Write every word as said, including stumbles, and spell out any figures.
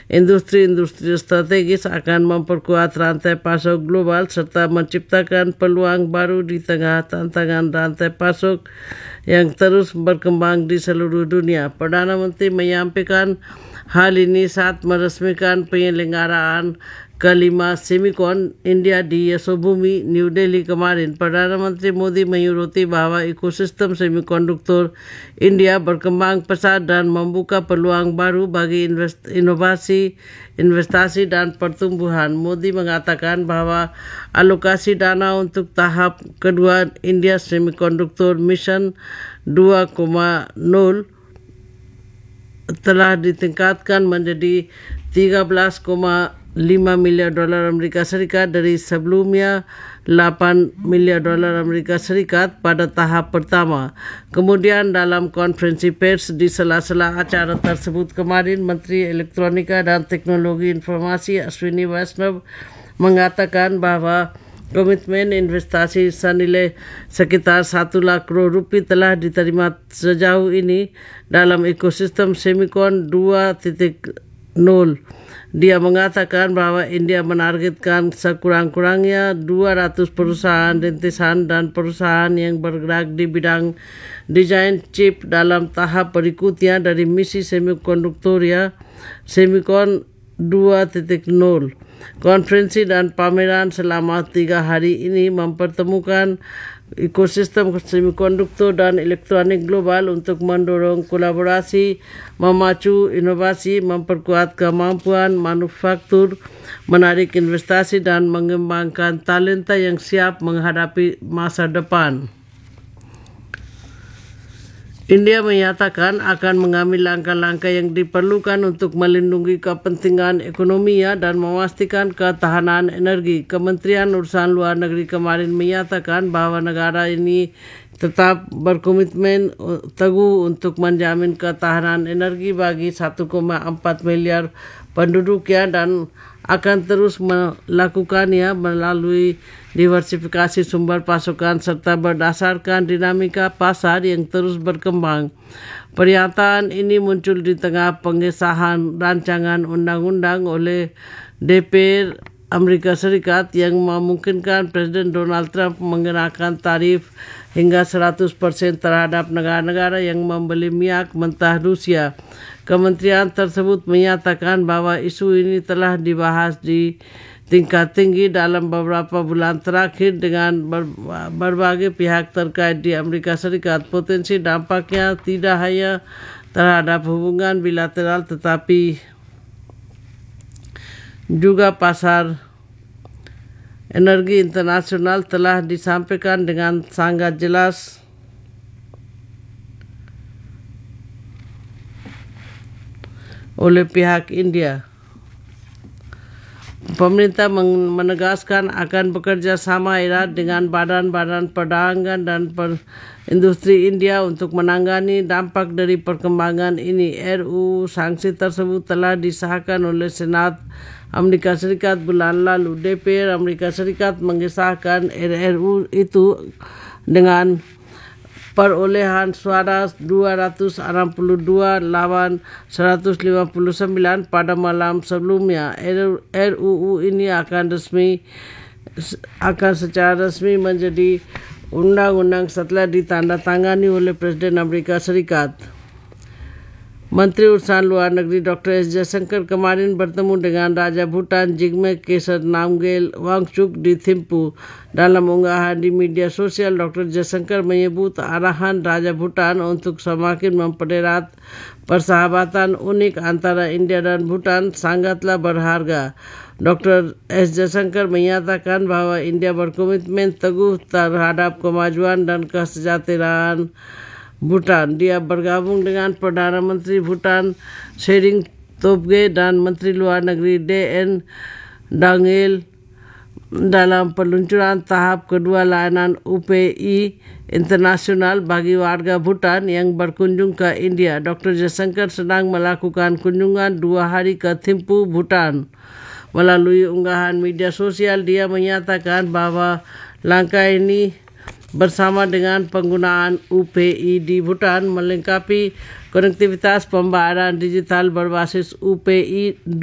industri industri strategis akan memperkuat rantai pasok global serta menciptakan peluang baru di tengah tantangan rantai pasok yang terus berkembang di seluruh dunia. Perdana Menteri menyampaikan hal ini saat meresmikan penyelenggaraan kelima Semicon India di Yashobumi, New Delhi kemarin. Perdana Menteri Modi menyuruti bahwa ekosistem semikonduktor India berkembang pesat dan membuka peluang baru bagi invest, inovasi, investasi dan pertumbuhan. Modi mengatakan bahwa alokasi dana untuk tahap kedua India Semiconductor Mission dua titik nol telah ditingkatkan menjadi tiga belas koma lima miliar dolar Amerika Serikat dari sebelumnya delapan miliar dolar Amerika Serikat pada tahap pertama. Kemudian dalam konferensi pers di sela-sela acara tersebut kemarin, Menteri Elektronika dan Teknologi Informasi Ashwini Vaishnaw mengatakan bahwa komitmen investasi senilai sekitar satu lakh crore rupiah telah diterima sejauh ini dalam ekosistem Semicon dua titik nol. Dia mengatakan bahwa India menargetkan sekurang-kurangnya dua ratus perusahaan rintisan dan perusahaan yang bergerak di bidang desain chip dalam tahap berikutnya dari misi semikonduktoria Semicon dua titik nol. Konferensi dan pameran selama tiga hari ini mempertemukan ekosistem semikonduktor dan elektronik global untuk mendorong kolaborasi, memacu inovasi, memperkuat kemampuan manufaktur, menarik investasi dan mengembangkan talenta yang siap menghadapi masa depan. India menyatakan akan mengambil langkah-langkah yang diperlukan untuk melindungi kepentingan ekonominya dan memastikan ketahanan energi. Kementerian Urusan Luar Negeri kemarin menyatakan bahwa negara ini tetap berkomitmen teguh untuk menjamin ketahanan energi bagi satu koma empat miliar penduduknya dan akan terus melakukannya melalui diversifikasi sumber pasokan serta berdasarkan dinamika pasar yang terus berkembang. Pernyataan ini muncul di tengah pengesahan rancangan undang-undang oleh D P R Amerika Serikat yang memungkinkan Presiden Donald Trump mengenakan tarif hingga seratus persen terhadap negara-negara yang membeli minyak mentah Rusia. Kementerian tersebut menyatakan bahwa isu ini telah dibahas di tingkat tinggi dalam beberapa bulan terakhir dengan ber, berbagai pihak terkait di Amerika Serikat. Potensi dampaknya tidak hanya terhadap hubungan bilateral tetapi juga pasar energi internasional telah disampaikan dengan sangat jelas oleh pihak India. Pemerintah menegaskan akan bekerja sama erat dengan badan-badan perdagangan dan per industri India untuk menangani dampak dari perkembangan ini. R U U sanksi tersebut telah disahkan oleh Senat Amerika Serikat bulan lalu. D P R Amerika Serikat mengesahkan R R U itu dengan perolehan suara dua ratus enam puluh dua lawan seratus lima puluh sembilan pada malam sebelumnya. R U U ini akan resmi akan secara resmi menjadi undang-undang setelah ditandatangani oleh Presiden Amerika Serikat. Menteri Urusan Luar Negeri Doktor S Jaishankar kemarin bertemu dengan Raja Bhutan Jigme Khesar Namgyel Wangchuk di Thimphu. Dalam unggahan di media sosial, Doktor Jaishankar menyebut arahan Raja Bhutan untuk semakin mempererat persahabatan unik antara India dan Bhutan sangatlah berharga. Doktor S Jaishankar menyatakan bahwa India berkomitmen teguh terhadap kemajuan dan kesejahteraan Bhutan. Dia bergabung dengan Perdana Menteri Bhutan Tshering Tobgay dan Menteri Luar Negeri D N Dangel dalam peluncuran tahap kedua layanan U P I internasional bagi warga Bhutan yang berkunjung ke India. Doktor Jaishankar sedang melakukan kunjungan dua hari ke Thimphu, Bhutan. Melalui unggahan media sosial, dia menyatakan bahwa langkah ini bersama dengan penggunaan U P I di Bhutan melengkapi konektivitas pembayaran digital berbasis U P I